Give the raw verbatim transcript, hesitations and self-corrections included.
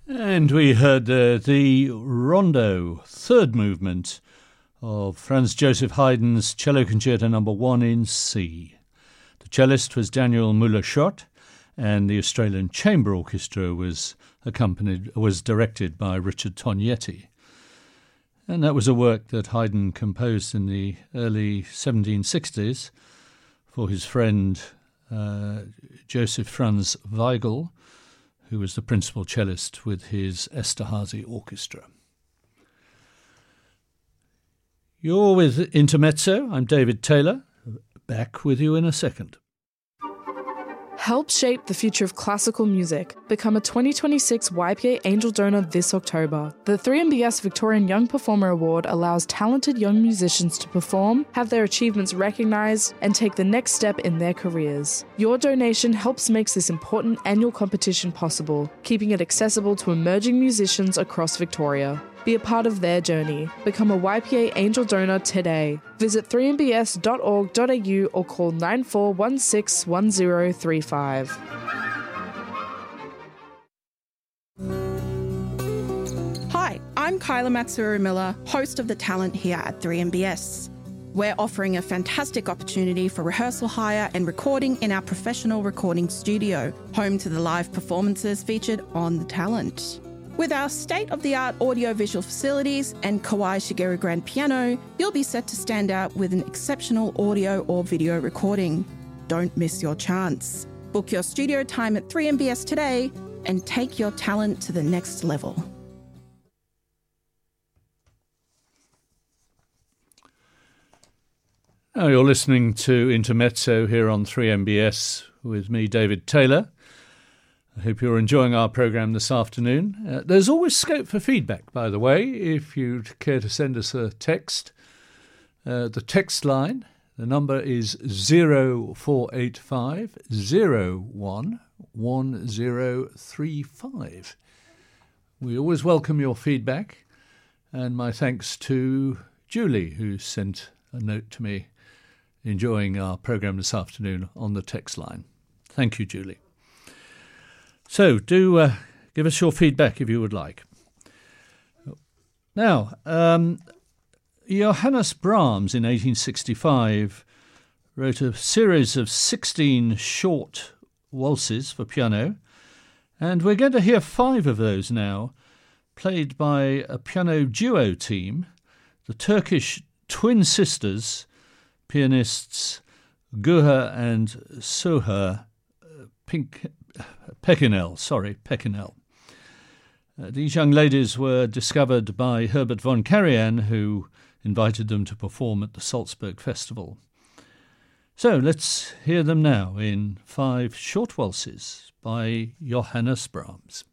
And we heard uh, the Rondo, third movement of Franz Joseph Haydn's Cello Concerto Number One in C. The cellist was Daniel Müller-Schott, and the Australian Chamber Orchestra was accompanied was directed by Richard Tognetti. And that was a work that Haydn composed in the early seventeen sixties for his friend uh, Joseph Franz Weigel, who was the principal cellist with his Esterhazy Orchestra. You're with Intermezzo. I'm David Taylor. Back with you in a second. Help shape the future of classical music. Become a twenty twenty-six Y P A Angel Donor this October. The three M B S Victorian Young Performer Award allows talented young musicians to perform, have their achievements recognised, and take the next step in their careers. Your donation helps make this important annual competition possible, keeping it accessible to emerging musicians across Victoria. Be a part of their journey. Become a Y P A Angel Donor today. Visit three m b s dot org dot a u or call nine four one six one zero three five. Hi, I'm Kyla Matsuru-Miller, host of The Talent here at three M B S. We're offering a fantastic opportunity for rehearsal hire and recording in our professional recording studio, home to the live performances featured on The Talent. With our state-of-the-art audio-visual facilities and Kawai Shigeru grand piano, you'll be set to stand out with an exceptional audio or video recording. Don't miss your chance. Book your studio time at three M B S today and take your talent to the next level. Now you're listening to Intermezzo here on three M B S with me, David Taylor. I hope you're enjoying our programme this afternoon. Uh, there's always scope for feedback, by the way, if you'd care to send us a text. Uh, the text line, the number is zero four eight five zero one one zero three five. We always welcome your feedback, and my thanks to Julie, who sent a note to me enjoying our programme this afternoon on the text line. Thank you, Julie. So do uh, give us your feedback if you would like. Now, um, Johannes Brahms in eighteen sixty-five wrote a series of sixteen short waltzes for piano, and we're going to hear five of those now, played by a piano duo team, the Turkish twin sisters, pianists Guha and Soha Pink. Pekinel, sorry, Pekinel. Uh, these young ladies were discovered by Herbert von Karajan, who invited them to perform at the Salzburg Festival. So let's hear them now in five short waltzes by Johannes Brahms.